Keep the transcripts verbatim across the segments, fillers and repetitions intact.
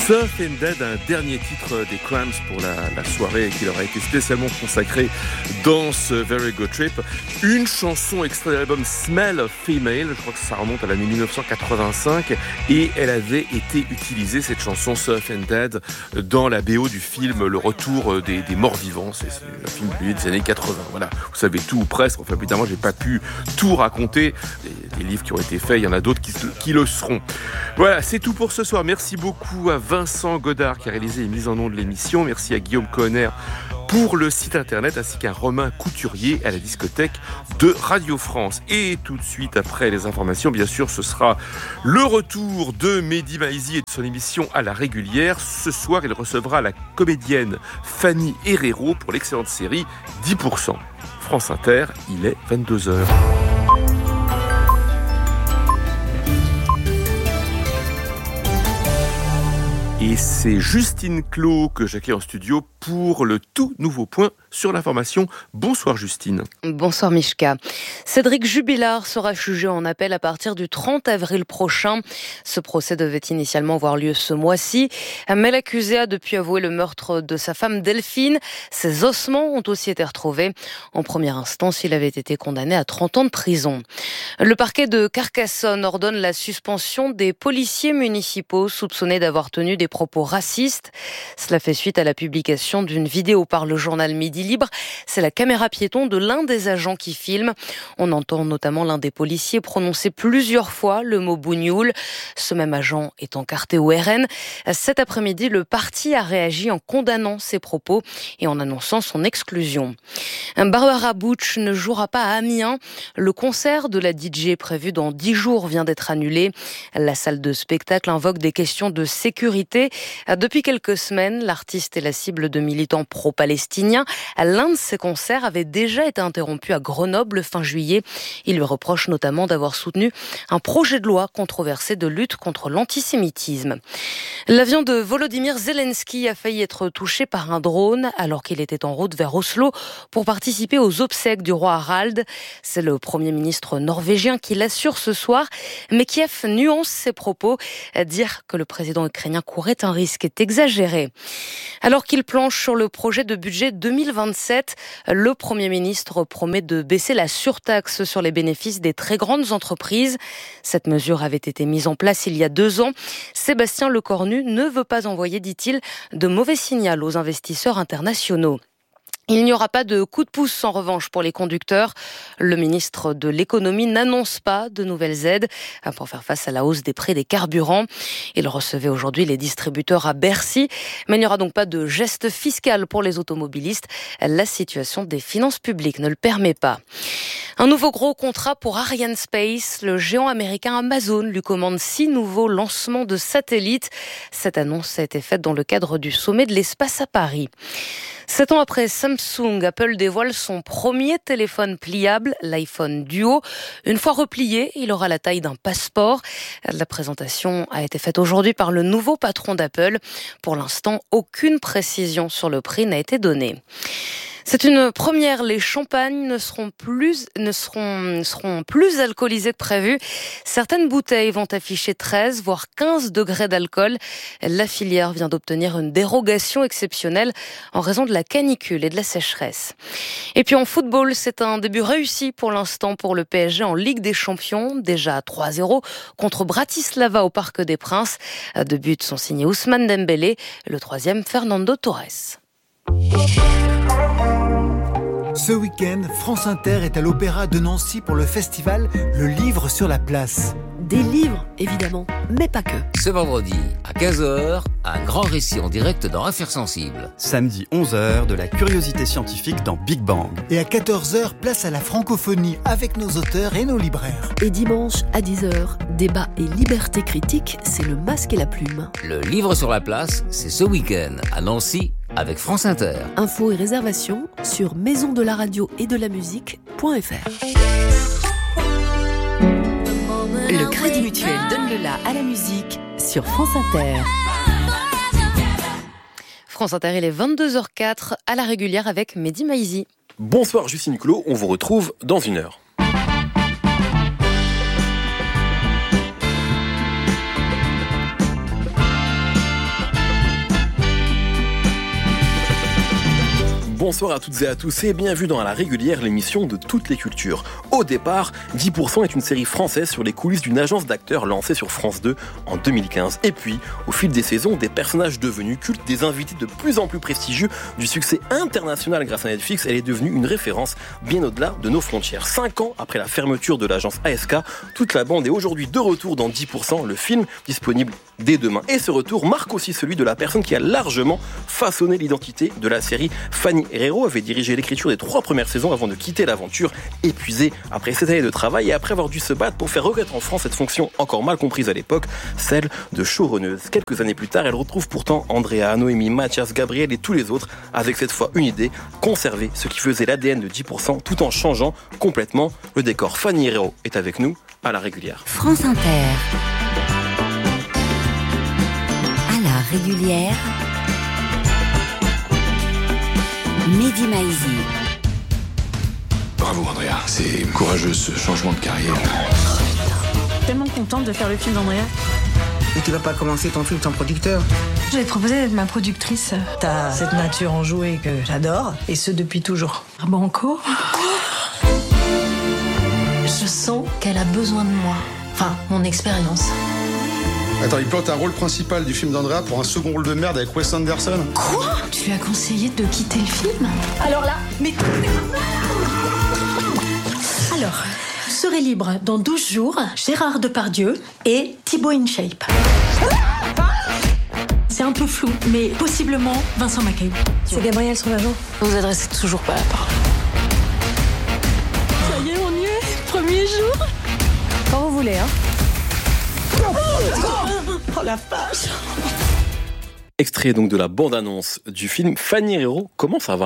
Surf and Dead, un dernier titre des Cramps pour la, la soirée qui leur a été spécialement consacrée dans ce Very Good Trip. Une chanson extrait de l'album Smell of Female, je crois que ça remonte à l'année dix-neuf cent quatre-vingt-cinq, et elle avait été utilisée, cette chanson Surf and Dead, dans la B O du film Le Retour des, des Morts Vivants. C'est, c'est un film publié des années quatre-vingts. Voilà, vous savez tout ou presque. Enfin, évidemment, j'ai pas pu tout raconter. Les, les livres qui ont été faits, il y en a d'autres qui, qui le seront. Voilà, c'est tout pour ce soir. Merci beaucoup à Vincent Godard qui a réalisé les mises en ondes de l'émission. Merci à Guillaume Conner pour le site internet, ainsi qu'à Romain Couturier à la discothèque de Radio France. Et tout de suite après les informations, bien sûr, ce sera le retour de Mehdi Maizi et de son émission à la régulière. Ce soir, il recevra la comédienne Fanny Herrero pour l'excellente série dix pour cent. France Inter, il est vingt-deux heures. Et c'est Justine Clos que j'accueille en studio pour le tout nouveau point sur l'information. Bonsoir Justine. Bonsoir Mishka. Cédric Jubilard sera jugé en appel à partir du trente avril prochain. Ce procès devait initialement avoir lieu ce mois-ci, mais l'accusé a depuis avoué le meurtre de sa femme Delphine. Ses ossements ont aussi été retrouvés. En première instance, il avait été condamné à trente ans de prison. Le parquet de Carcassonne ordonne la suspension des policiers municipaux soupçonnés d'avoir tenu des propos racistes. Cela fait suite à la publication d'une vidéo par le journal Midi Libre. C'est la caméra piéton de l'un des agents qui filme. On entend notamment l'un des policiers prononcer plusieurs fois le mot bougnoul. Ce même agent est encarté au R N. Cet après-midi, le parti a réagi en condamnant ces propos et en annonçant son exclusion. Barbara Butch ne jouera pas à Amiens. Le concert de la D J prévu dans dix jours vient d'être annulé. La salle de spectacle invoque des questions de sécurité. Depuis quelques semaines, l'artiste est la cible de militants pro-palestiniens. L'un de ses concerts avait déjà été interrompu à Grenoble fin juillet. Il lui reproche notamment d'avoir soutenu un projet de loi controversé de lutte contre l'antisémitisme. L'avion de Volodymyr Zelensky a failli être touché par un drone alors qu'il était en route vers Oslo pour participer aux obsèques du roi Harald. C'est le Premier ministre norvégien qui l'assure ce soir, mais Kiev nuance ses propos. Dire que le président ukrainien courait un risque est exagéré. Alors qu'il planche sur le projet de budget deux mille vingt-sept, le Premier ministre promet de baisser la surtaxe sur les bénéfices des très grandes entreprises. Cette mesure avait été mise en place il y a deux ans. Sébastien Lecornu ne veut pas envoyer, dit-il, de mauvais signal aux investisseurs internationaux. Il n'y aura pas de coup de pouce en revanche pour les conducteurs. Le ministre de l'économie n'annonce pas de nouvelles aides pour faire face à la hausse des prix des carburants. Il recevait aujourd'hui les distributeurs à Bercy, mais il n'y aura donc pas de geste fiscal pour les automobilistes. La situation des finances publiques ne le permet pas. Un nouveau gros contrat pour Ariane Space. Le géant américain Amazon lui commande six nouveaux lancements de satellites. Cette annonce a été faite dans le cadre du sommet de l'espace à Paris. Sept ans après Samsung, Apple dévoile son premier téléphone pliable, l'iPhone Duo. Une fois replié, il aura la taille d'un passeport. La présentation a été faite aujourd'hui par le nouveau patron d'Apple. Pour l'instant, aucune précision sur le prix n'a été donnée. C'est une première, les champagnes ne seront plus, ne seront, seront plus alcoolisées que prévu. Certaines bouteilles vont afficher treize, voire quinze degrés d'alcool. La filière vient d'obtenir une dérogation exceptionnelle en raison de la canicule et de la sécheresse. Et puis en football, c'est un début réussi pour l'instant pour le P S G en Ligue des Champions, déjà à trois zéro contre Bratislava au Parc des Princes. Deux buts sont signés Ousmane Dembélé, le troisième Fernando Torres. Ce week-end, France Inter est à l'Opéra de Nancy pour le festival Le Livre sur la Place. Des livres, évidemment, mais pas que. Ce vendredi, à quinze heures, un grand récit en direct dans Affaires sensibles. Samedi onze heures, de la curiosité scientifique dans Big Bang. Et à quatorze heures, place à la francophonie avec nos auteurs et nos libraires. Et dimanche, à dix heures, débat et liberté critique, c'est le masque et la plume. Le Livre sur la Place, c'est ce week-end, à Nancy, avec France Inter. Infos et réservations sur maison de la radio et de la musique.fr. Le Crédit Mutuel donne le la à la musique sur France Inter. France Inter, il est vingt-deux heures quatre à la régulière avec Mehdi Maizi. Bonsoir Justine Clos, on vous retrouve dans une heure. bonsoir à toutes et à tous et bienvenue dans La Régulière, l'émission de toutes les cultures. Au départ, dix pour cent est une série française sur les coulisses d'une agence d'acteurs lancée sur France deux en deux mille quinze. Et puis, au fil des saisons, des personnages devenus cultes, des invités de plus en plus prestigieux, du succès international grâce à Netflix, elle est devenue une référence bien au-delà de nos frontières. Cinq ans après la fermeture de l'agence A S K, toute la bande est aujourd'hui de retour dans dix pour cent, le film disponible dès demain. Et ce retour marque aussi celui de la personne qui a largement façonné l'identité de la série. Fanny Herrero avait dirigé l'écriture des trois premières saisons avant de quitter l'aventure, épuisée après sept années de travail et après avoir dû se battre pour faire reconnaître en France cette fonction encore mal comprise à l'époque, celle de showrunneuse. Quelques années plus tard, elle retrouve pourtant Andrea, Noémie, Mathias, Gabriel et tous les autres, avec cette fois une idée, conserver ce qui faisait l'A D N de dix pour cent tout en changeant complètement le décor. Fanny Herrero est avec nous à La Régulière. France Inter. À La Régulière. Mehdi Maizi. Bravo Andrea, c'est courageux ce changement de carrière. Tellement contente de faire le film d'Andrea. Mais tu vas pas commencer ton film sans producteur. Je vais te proposer d'être ma productrice. T'as cette nature enjouée que j'adore, et ce depuis toujours. Banco. Je sens qu'elle a besoin de moi. Enfin, mon expérience. Attends, il plante un rôle principal du film d'Andrea pour un second rôle de merde avec Wes Anderson. Quoi ? Tu lui as conseillé de quitter le film ? Alors là, mais... Alors, vous serez libre dans douze jours, Gérard Depardieu et Thibaut InShape. C'est un peu flou, mais possiblement Vincent Macaigne. C'est Gabriel son agent. Vous adressez toujours pas la parole. Ça y est, on y est. Premier jour. Quand vous voulez, hein. Oh la vache. Extrait donc de la bande-annonce du film. Fanny Herrero, comment ça va ?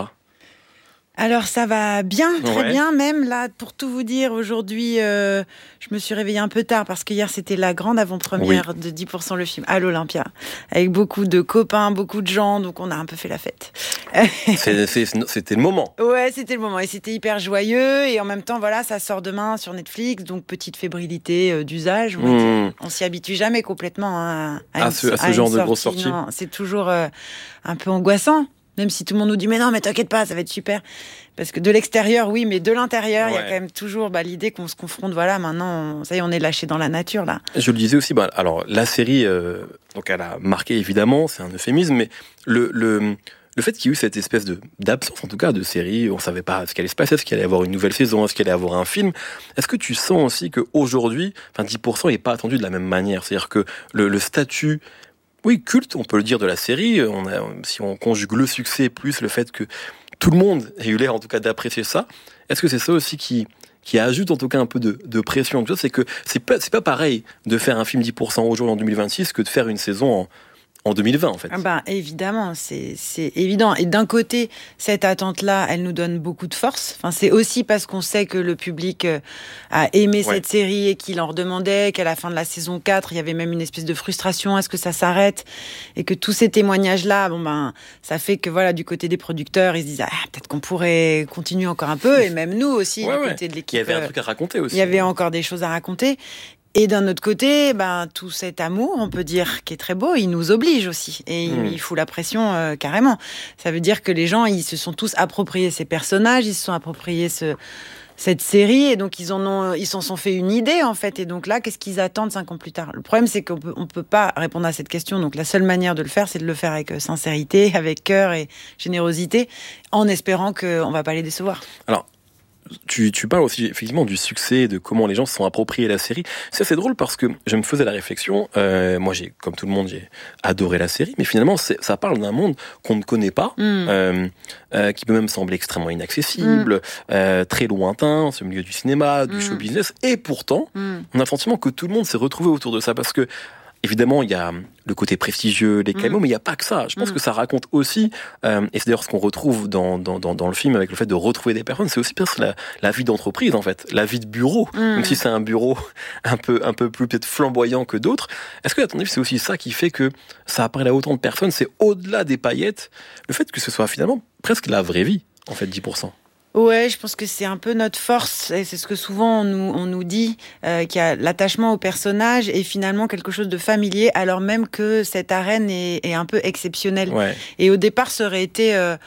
Alors ça va bien, très ouais. bien même. Là, pour tout vous dire, aujourd'hui, euh, je me suis réveillée un peu tard parce que hier, c'était la grande avant-première oui. de dix pour cent le film à l'Olympia. Avec beaucoup de copains, beaucoup de gens, donc on a un peu fait la fête. C'est, c'est, c'était le moment. Ouais, c'était le moment et c'était hyper joyeux. Et en même temps, voilà, ça sort demain sur Netflix, donc petite fébrilité euh, d'usage. On, mmh. on s'y habitue jamais complètement hein, à, à, ce, à ce à genre de grosse sortie. Non, c'est toujours euh, un peu angoissant. Même si tout le monde nous dit « mais non, mais t'inquiète pas, ça va être super ». Parce que de l'extérieur, oui, mais de l'intérieur, il ouais. y a quand même toujours bah, l'idée qu'on se confronte. Voilà, maintenant, on, ça y est, on est lâché dans la nature, là. Je le disais aussi, bah, alors, la série, euh, donc elle a marqué, évidemment, c'est un euphémisme, mais le... le Le fait qu'il y ait eu cette espèce de, d'absence, en tout cas, de série, on savait pas ce qui allait se passer, est-ce qu'il allait y avoir une nouvelle saison, est-ce qu'il allait y avoir un film. Est-ce que tu sens aussi qu'aujourd'hui, enfin, dix pour cent n'est pas attendu de la même manière? C'est-à-dire que le, le statut, oui, culte, on peut le dire, de la série, on a, si on conjugue le succès plus le fait que tout le monde ait eu l'air, en tout cas, d'apprécier ça, est-ce que c'est ça aussi qui, qui ajoute, en tout cas, un peu de, de pression? C'est que c'est pas, c'est pas pareil de faire un film dix pour cent aujourd'hui en deux mille vingt-six que de faire une saison en En deux mille vingt, en fait. Ah ben, évidemment, c'est, c'est évident. Et d'un côté, cette attente-là, elle nous donne beaucoup de force. Enfin, c'est aussi parce qu'on sait que le public a aimé ouais. cette série et qu'il en redemandait, qu'à la fin de la saison quatre, il y avait même une espèce de frustration. Est-ce que ça s'arrête? Et que tous ces témoignages-là, bon ben, ça fait que voilà, du côté des producteurs, ils se disent, ah, peut-être qu'on pourrait continuer encore un peu. Et même nous aussi, ouais, du ouais. côté de l'équipe. Il y avait un truc à raconter aussi. Il y avait encore des choses à raconter. Et d'un autre côté, ben, tout cet amour, on peut dire, qui est très beau, il nous oblige aussi. Et mmh. il fout la pression euh, carrément. Ça veut dire que les gens, ils se sont tous appropriés ces personnages, ils se sont appropriés ce, cette série, et donc ils en ont, ils s'en sont fait une idée, en fait. Et donc là, qu'est-ce qu'ils attendent cinq ans plus tard? Le problème, c'est qu'on peut, on peut pas répondre à cette question. Donc la seule manière de le faire, c'est de le faire avec sincérité, avec cœur et générosité, en espérant qu'on va pas les décevoir. Alors, Tu, tu parles aussi effectivement du succès, de comment les gens se sont appropriés la série. C'est assez drôle parce que je me faisais la réflexion, euh, moi j'ai, comme tout le monde, j'ai adoré la série, mais finalement c'est, ça parle d'un monde qu'on ne connaît pas, mm. euh, euh, qui peut même sembler extrêmement inaccessible, mm. euh, très lointain, ce milieu du cinéma, du mm. show business, et pourtant mm. on a le sentiment que tout le monde s'est retrouvé autour de ça, parce que évidemment, il y a le côté prestigieux, les caméos, mmh. mais il n'y a pas que ça. Je pense mmh. que ça raconte aussi, euh, et c'est d'ailleurs ce qu'on retrouve dans, dans, dans, dans le film avec le fait de retrouver des personnes, c'est aussi presque la, la vie d'entreprise, en fait, la vie de bureau, mmh. même si c'est un bureau un peu, un peu plus peut-être flamboyant que d'autres. Est-ce que, à ton avis, c'est aussi ça qui fait que ça apparaît à autant de personnes? C'est au-delà des paillettes, le fait que ce soit finalement presque la vraie vie, en fait, dix pour cent. Ouais, je pense que c'est un peu notre force, et c'est ce que souvent on nous, on nous dit, euh, qu'il y a l'attachement au personnage est finalement quelque chose de familier, alors même que cette arène est, est un peu exceptionnelle. Ouais. Et au départ, ça aurait été... Euh,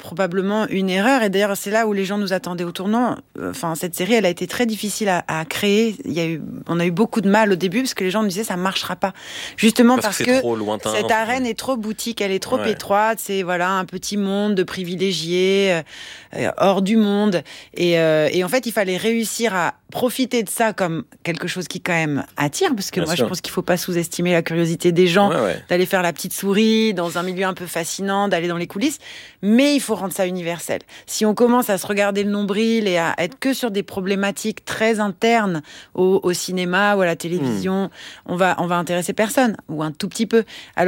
probablement une erreur. Et d'ailleurs, c'est là où les gens nous attendaient au tournant. Enfin, cette série, elle a été très difficile à, à créer. Il y a eu, on a eu beaucoup de mal au début parce que les gens nous disaient ça marchera pas. Justement parce, parce que, que trop lointain, cette arène est trop boutique, elle est trop ouais. étroite. C'est voilà un petit monde de privilégiés euh, hors du monde. Et, euh, et en fait, il fallait réussir à profiter de ça comme quelque chose qui quand même attire, parce que Bien moi sûr. je pense qu'il faut pas sous-estimer la curiosité des gens, ouais, ouais. d'aller faire la petite souris dans un milieu un peu fascinant, d'aller dans les coulisses, mais il faut rendre ça universel. Si on commence à se regarder le nombril et à être que sur des problématiques très internes au, au cinéma ou à la télévision, mmh. on va on va intéresser personne, ou un tout petit peu. Alors